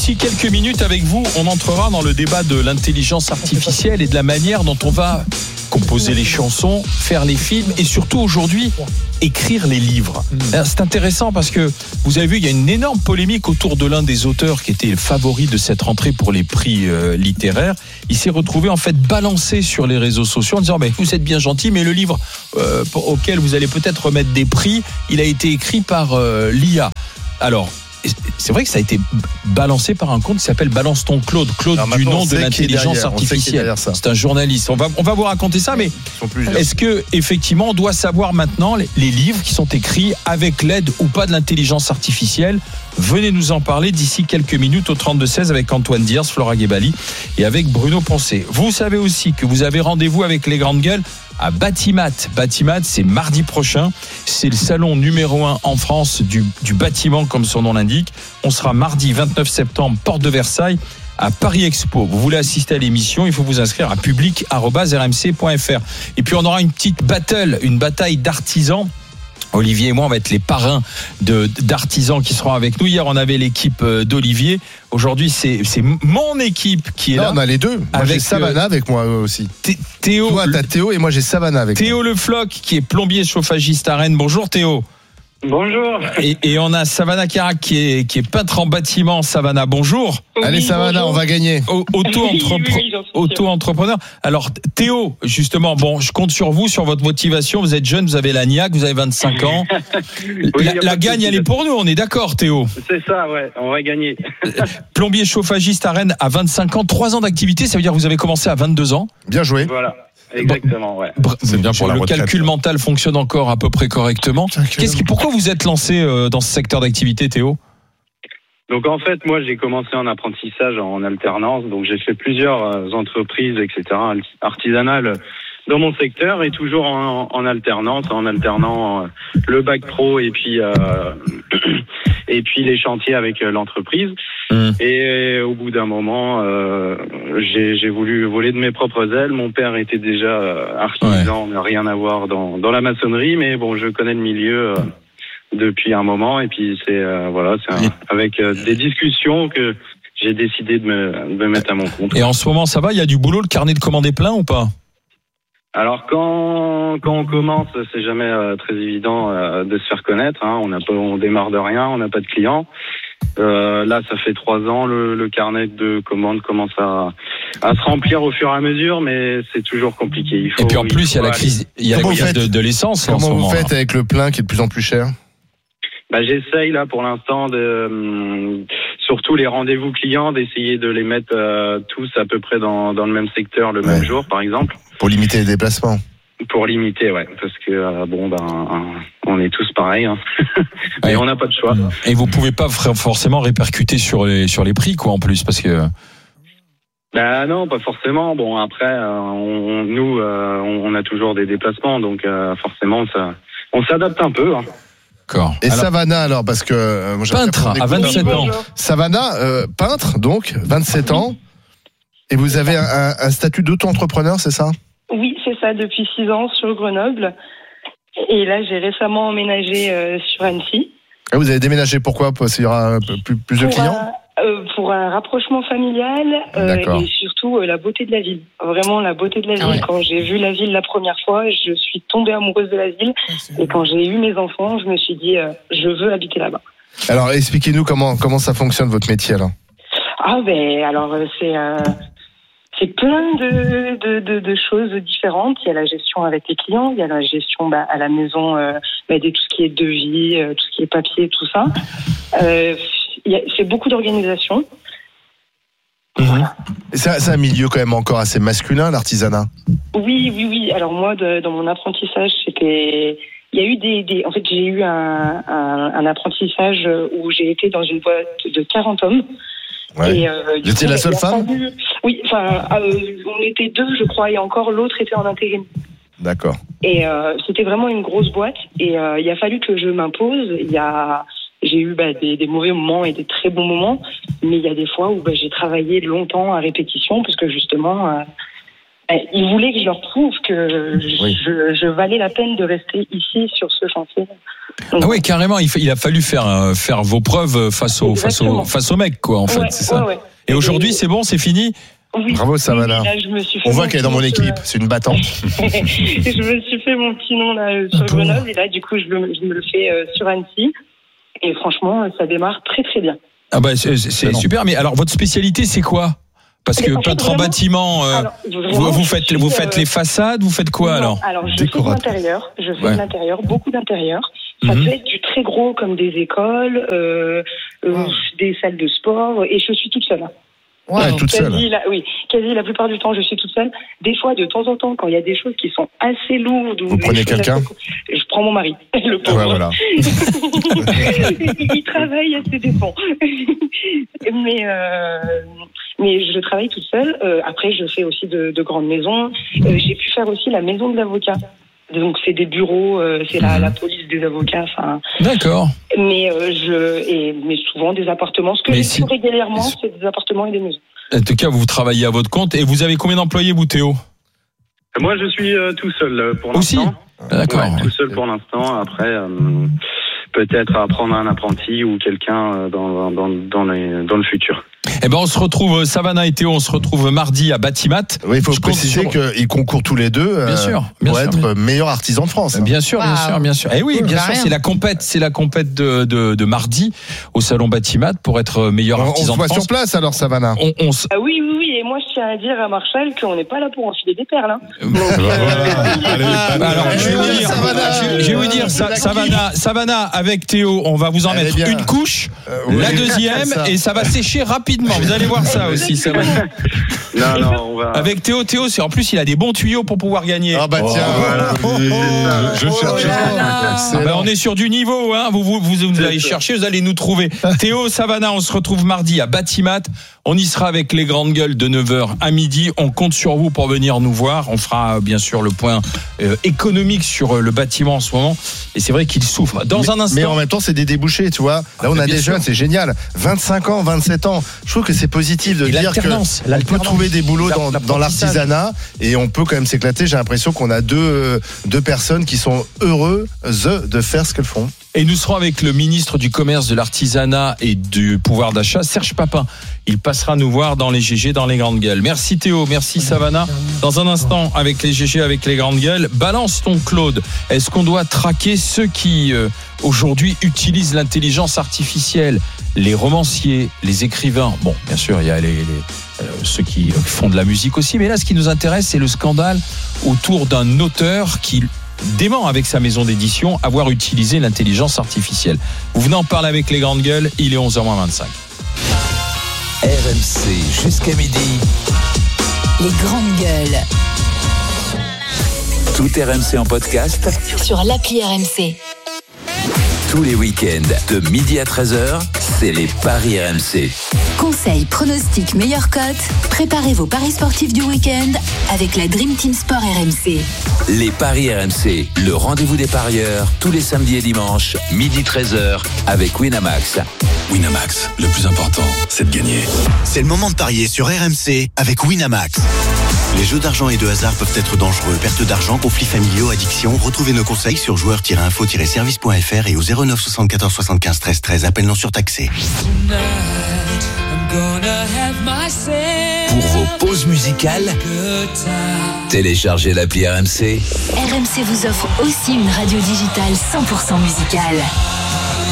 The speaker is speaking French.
D'ici quelques minutes avec vous, on entrera dans le débat de l'intelligence artificielle et de la manière dont on va composer les chansons, faire les films et surtout aujourd'hui écrire les livres. C'est intéressant parce que vous avez vu, il y a une énorme polémique autour de l'un des auteurs qui était le favori de cette rentrée pour les prix littéraires. Il s'est retrouvé en fait balancé sur les réseaux sociaux en disant mais vous êtes bien gentil, mais le livre auquel vous allez peut-être remettre des prix, il a été écrit par l'IA. Alors, c'est vrai que ça a été balancé par un compte qui s'appelle Balance ton Claude du nom de l'intelligence artificielle. C'est un journaliste. On va vous raconter ça, mais est-ce que effectivement on doit savoir maintenant les livres qui sont écrits avec l'aide ou pas de l'intelligence artificielle? Venez nous en parler d'ici quelques minutes au 32-16 avec Antoine Diers, Flora Gebali et avec Bruno Poncet. Vous savez aussi que vous avez rendez-vous avec les grandes gueules à Batimat. Batimat, c'est mardi prochain. C'est le salon numéro 1 en France du bâtiment, comme son nom l'indique. On sera mardi 29 septembre, porte de Versailles, à Paris Expo. Vous voulez assister à l'émission, il faut vous inscrire à public@rmc.fr. Et puis on aura une petite une bataille d'artisans. Olivier et moi, on va être les parrains d'artisans qui seront avec nous. Hier, on avait l'équipe d'Olivier. Aujourd'hui, c'est mon équipe qui est là. On a les deux. Moi, j'ai Savannah avec moi aussi. Théo. Toi, t'as Théo et moi, j'ai Savannah avec moi. Théo Le Floch, qui est plombier chauffagiste à Rennes. Bonjour Théo. Bonjour. Et on a Savannah Carac qui est peintre en bâtiment. Savannah, bonjour. Allez Savannah, bonjour. On va gagner. Auto-entrepreneur. Alors Théo, justement, bon, je compte sur vous, sur votre motivation. Vous êtes jeune, vous avez la niaque, vous avez 25 ans. La gagne, elle est pour nous, on est d'accord Théo? C'est ça, ouais, on va gagner. Plombier chauffagiste à Rennes à 25 ans, 3 ans d'activité, ça veut dire que vous avez commencé à 22 ans. Bien joué. Voilà. Exactement, ouais. C'est bien pour la retraite. Le calcul mental fonctionne encore à peu près correctement. Pourquoi vous êtes lancé dans ce secteur d'activité, Théo? Donc en fait, moi j'ai commencé en apprentissage en alternance, donc j'ai fait plusieurs entreprises, etc., artisanales dans mon secteur et toujours en alternance, en alternant le bac pro et puis les chantiers avec l'entreprise. Et au bout d'un moment, j'ai voulu voler de mes propres ailes. Mon père était déjà artisan, n'a rien à voir dans la maçonnerie, mais bon, je connais le milieu depuis un moment. Et puis c'est avec des discussions que j'ai décidé de me mettre à mon compte. Et en ce moment, ça va? Il y a du boulot, le carnet de commandes est plein ou pas? Alors quand on commence, c'est jamais très évident de se faire connaître. Hein. On démarre de rien, on n'a pas de clients. Là, ça fait 3 ans, le carnet de commandes commence à se remplir au fur et à mesure, mais c'est toujours compliqué. Et puis en plus, il y a la crise de l'essence. Comment vous faites avec le plein qui est de plus en plus cher? J'essaye là pour l'instant surtout les rendez-vous clients, d'essayer de les mettre tous à peu près dans le même secteur le même jour, par exemple. Pour limiter les déplacements. Pour limiter, ouais, parce que on est tous pareils, hein. Et on n'a pas de choix. Et vous pouvez pas forcément répercuter sur les prix, quoi, en plus, parce que. Non, pas forcément. Bon, après, on a toujours des déplacements, donc forcément, on s'adapte un peu. Hein. D'accord. Et Savannah, alors, parce que peintre à 27 ans. Savannah, peintre, donc 27 ans. Et vous avez un statut d'auto-entrepreneur, c'est ça? Oui, c'est ça, depuis 6 ans sur Grenoble. Et là, j'ai récemment emménagé sur Annecy. Et vous avez déménagé pourquoi? Parce qu'il y aura plus de clients? Pour un rapprochement familial et surtout la beauté de la ville. Vraiment la beauté de la ville. Quand j'ai vu la ville la première fois, je suis tombée amoureuse de la ville. Et quand j'ai eu mes enfants, je me suis dit, je veux habiter là-bas. Alors, expliquez-nous comment ça fonctionne votre métier alors. Alors c'est plein de choses différentes. Il y a la gestion avec les clients, il y a la gestion à la maison, de tout ce qui est devis, tout ce qui est papier, tout ça. C'est beaucoup d'organisation. Voilà. C'est un milieu quand même encore assez masculin, l'artisanat. Oui. Alors moi, dans mon apprentissage, il y a eu en fait, j'ai eu un apprentissage où j'ai été dans une boîte de 40 hommes. Ouais. Et vous étiez la seule femme? Oui, on était 2, je crois, et encore l'autre était en intérim. D'accord. Et c'était vraiment une grosse boîte, et il a fallu que je m'impose. J'ai eu des mauvais moments et des très bons moments, mais il y a des fois où j'ai travaillé longtemps à répétition, parce que justement, Ils voulaient que je leur prouve que je valais la peine de rester ici sur ce chantier. Donc, ah oui, carrément, il a fallu faire vos preuves face au mec, quoi, en fait, c'est ça. Ouais. Et aujourd'hui, c'est bon, c'est fini? Oui. Bravo, Savannah. Là, on voit qu'elle est dans mon équipe, c'est une battante. Je me suis fait mon petit nom là, sur Grenoble, et là, du coup, je me le fais sur Annecy. Et franchement, ça démarre très très bien. Ah bah, c'est super, mais alors, votre spécialité, c'est quoi? Parce que peintre en bâtiment, vous faites les façades, vous faites quoi alors? Alors je fais de l'intérieur, de l'intérieur, beaucoup d'intérieur. Ça peut être du très gros comme des écoles, des salles de sport, et je suis toute seule. Toute seule. Quasi la plupart du temps, je suis toute seule. Des fois, de temps en temps, quand il y a des choses qui sont assez lourdes, vous prenez quelqu'un? Je prends mon mari, le pauvre. Voilà. Il travaille à ses dépens. Mais je travaille toute seule. Après, je fais aussi de grandes maisons. J'ai pu faire aussi la maison de l'avocat. Donc c'est des bureaux, c'est la police des avocats. D'accord. Mais souvent des appartements. Ce que je fais régulièrement, c'est des appartements et des maisons. En tout cas, vous travaillez à votre compte. Et vous avez combien d'employés, vous, Théo? Moi, je suis tout seul pour l'instant. Aussi. D'accord. Ouais, tout seul pour l'instant. Après, peut-être apprendre un apprenti ou quelqu'un dans le futur. Eh ben, on se retrouve, Savannah et Théo, on se retrouve mardi à Batimat. Oui, il faut préciser qu'ils concourent tous les deux pour être meilleurs artisans de France. Bien sûr. Et oui, bien sûr, c'est la compète de mardi au salon Batimat pour être meilleur artisan de France. On se voit sur place alors, Savannah. Oui, et moi je tiens à dire à Marshall qu'on n'est pas là pour enfiler des perles. Alors, je vais vous dire, Savannah, avec Théo, on va vous en mettre une couche, la deuxième, et ça va sécher rapidement. Vous allez voir ça aussi, Savannah. Non, on va. Avec Théo, en plus, il a des bons tuyaux pour pouvoir gagner. Ah bah tiens, je cherche. On est sur du niveau, hein. Vous allez chercher, vous allez nous trouver. Théo, Savannah, on se retrouve mardi à Batimat. On y sera avec les grandes gueules de 9h à midi. On compte sur vous pour venir nous voir. On fera bien sûr le point économique sur le bâtiment en ce moment. Et c'est vrai qu'il souffre. Un instant. Mais en même temps, c'est des débouchés, tu vois. Là, on a des jeunes, c'est génial. 25 ans, 27 ans. Je trouve que c'est positif de dire qu'on peut trouver des boulots dans l'artisanat et on peut quand même s'éclater. J'ai l'impression qu'on a deux personnes qui sont heureuses de faire ce qu'elles font. Et nous serons avec le ministre du Commerce, de l'Artisanat et du Pouvoir d'achat, Serge Papin. Il passera nous voir dans les GG, dans les grandes gueules. Merci Théo, merci Savannah. Dans un instant, avec les GG, avec les grandes gueules, balance ton Claude. Est-ce qu'on doit traquer ceux qui, aujourd'hui, utilisent l'intelligence artificielle? Les romanciers, les écrivains. Bon, bien sûr, il y a ceux qui font de la musique aussi. Mais là, ce qui nous intéresse, c'est le scandale autour d'un auteur qui dément avec sa maison d'édition avoir utilisé l'intelligence artificielle. Vous venez en parler avec les grandes gueules, il est 11h25. RMC jusqu'à midi. Les grandes gueules. Tout RMC en podcast sur l'appli RMC. Tous les week-ends de midi à 13h, c'est les paris RMC. Conseils, pronostics, meilleures cotes. Préparez vos paris sportifs du week-end avec la Dream Team Sport RMC. Les paris RMC, le rendez-vous des parieurs, tous les samedis et dimanches, midi 13h, avec Winamax. Winamax, le plus important, c'est de gagner. C'est le moment de parier sur RMC avec Winamax. Les jeux d'argent et de hasard peuvent être dangereux. Perte d'argent, conflits familiaux, addiction. Retrouvez nos conseils sur joueurs-info-service.fr et au 09 74 75 13 13. Appel non surtaxé. Pour vos pauses musicales, téléchargez l'appli RMC. RMC vous offre aussi une radio digitale 100% musicale.